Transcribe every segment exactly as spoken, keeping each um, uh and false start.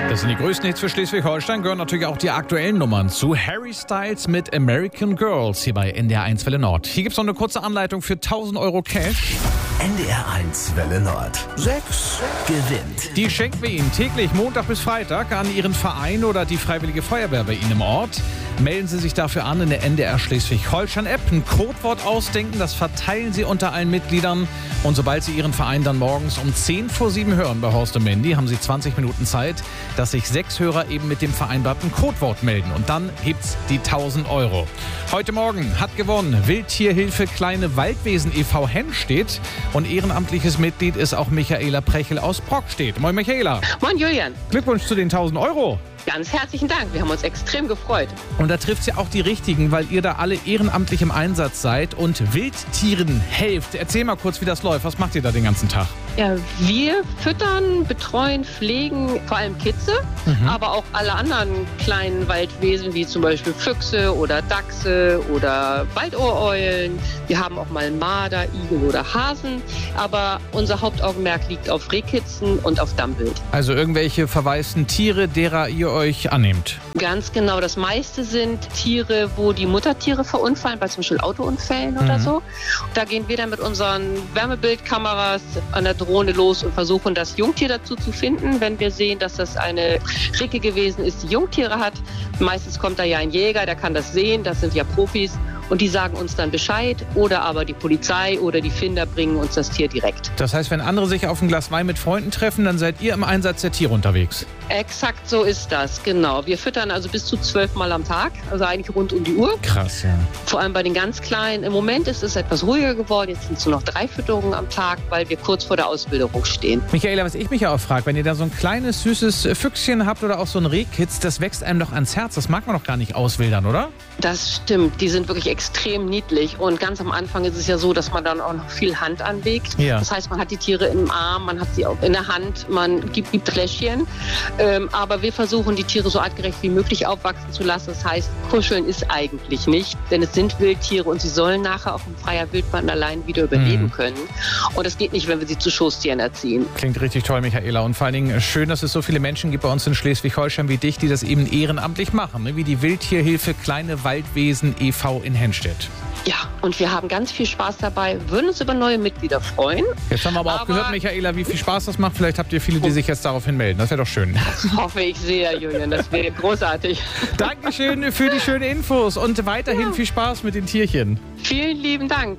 Das sind die größten Hits für Schleswig-Holstein, gehören natürlich auch die aktuellen Nummern zu. Harry Styles mit American Girls hier bei N D R eins Welle Nord. Hier gibt es noch eine kurze Anleitung für tausend Euro Cash. N D R eins Welle Nord. Sechs gewinnt. Die schenken wir Ihnen täglich Montag bis Freitag an Ihren Verein oder die Freiwillige Feuerwehr bei Ihnen im Ort. Melden Sie sich dafür an in der N D R Schleswig-Holstein-App. Ein Codewort ausdenken, das verteilen Sie unter allen Mitgliedern. Und sobald Sie Ihren Verein dann morgens um zehn vor sieben hören bei Horst und Mandy, haben Sie zwanzig Minuten Zeit, dass sich sechs Hörer eben mit dem vereinbarten Codewort melden. Und dann gibt's die tausend Euro. Heute Morgen hat gewonnen Wildtierhilfe Kleine Waldwesen e V Hennstedt. Und ehrenamtliches Mitglied ist auch Michaela Prechel aus Brockstedt. Moin Michaela. Moin Julian. Glückwunsch zu den tausend Euro. Ganz herzlichen Dank, wir haben uns extrem gefreut. Und da trifft ja auch die Richtigen, weil ihr da alle ehrenamtlich im Einsatz seid und Wildtieren helft. Erzähl mal kurz, wie das läuft. Was macht ihr da den ganzen Tag? Ja, wir füttern, betreuen, pflegen vor allem Kitze, mhm. aber auch alle anderen kleinen Waldwesen, wie zum Beispiel Füchse oder Dachse oder Waldohreulen. Wir haben auch mal Marder, Igel oder Hasen, aber unser Hauptaugenmerk liegt auf Rehkitzen und auf Dammwild. Also irgendwelche verwaisten Tiere, derer ihr euch annehmt? Ganz genau, das meiste sind Tiere, wo die Muttertiere verunfallen, bei zum Beispiel Autounfällen mhm. oder so. Da gehen wir dann mit unseren Wärmebildkameras an der Drohne los und versuchen, das Jungtier dazu zu finden. Wenn wir sehen, dass das eine Ricke gewesen ist, die Jungtiere hat, meistens kommt da ja ein Jäger, der kann das sehen, das sind ja Profis. Und die sagen uns dann Bescheid oder aber die Polizei oder die Finder bringen uns das Tier direkt. Das heißt, wenn andere sich auf ein Glas Wein mit Freunden treffen, dann seid ihr im Einsatz der Tiere unterwegs? Exakt so ist das, genau. Wir füttern also bis zu zwölf Mal am Tag, also eigentlich rund um die Uhr. Krass, ja. Vor allem bei den ganz Kleinen. Im Moment ist es etwas ruhiger geworden. Jetzt sind es nur noch drei Fütterungen am Tag, weil wir kurz vor der Ausbilderung stehen. Michaela, was ich mich ja auch frage, wenn ihr da so ein kleines, süßes Füchschen habt oder auch so ein Rehkitz, das wächst einem doch ans Herz. Das mag man doch gar nicht auswildern, oder? Das stimmt. Die sind wirklich extrem niedlich. Und ganz am Anfang ist es ja so, dass man dann auch noch viel Hand anlegt. Ja. Das heißt, man hat die Tiere im Arm, man hat sie auch in der Hand, man gibt, gibt Fläschchen. Ähm, aber wir versuchen, die Tiere so artgerecht wie möglich aufwachsen zu lassen. Das heißt, kuscheln ist eigentlich nicht, denn es sind Wildtiere und sie sollen nachher auch in freier Wildbahn allein wieder überleben mhm. können. Und das geht nicht, wenn wir sie zu Schoßtieren erziehen. Klingt richtig toll, Michaela. Und vor allen Dingen schön, dass es so viele Menschen gibt bei uns in Schleswig-Holstein wie dich, die das eben ehrenamtlich machen, ne? Wie die Wildtierhilfe Kleine Waldwesen e V in Hennstedt. Ja, und wir haben ganz viel Spaß dabei, würden uns über neue Mitglieder freuen. Jetzt haben wir aber auch aber gehört, Michaela, wie viel Spaß das macht. Vielleicht habt ihr viele, die sich jetzt daraufhin melden. Das wäre doch schön. Das hoffe ich sehr, Julian. Das wäre großartig. Dankeschön für die schönen Infos und weiterhin ja. viel Spaß mit den Tierchen. Vielen lieben Dank.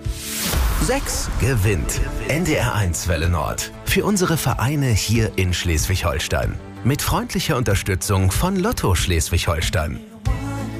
Sechs gewinnt. N D R eins Welle Nord. Für unsere Vereine hier in Schleswig-Holstein. Mit freundlicher Unterstützung von Lotto Schleswig-Holstein.